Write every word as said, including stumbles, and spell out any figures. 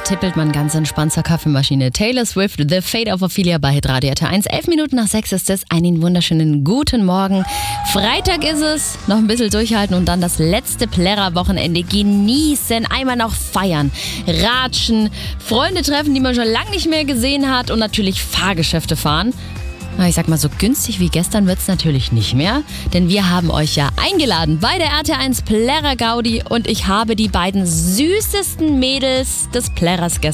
tippelt man ganz entspannt zur Kaffeemaschine. Taylor Swift, The Fate of Ophelia bei Hitradio R T eins. Elf Minuten nach sechs ist es. Einen wunderschönen guten Morgen. Freitag ist es. Noch ein bisschen durchhalten und dann das letzte Plärrer-Wochenende genießen. Einmal noch feiern, ratschen, Freunde treffen, die man schon lange nicht mehr gesehen hat und natürlich Fahrgeschäfte fahren. Ich sag mal, so günstig wie gestern wird's natürlich nicht mehr, denn wir haben euch ja eingeladen bei der R T eins Plärrer Gaudi und ich habe die beiden süßesten Mädels des Plärrers gestern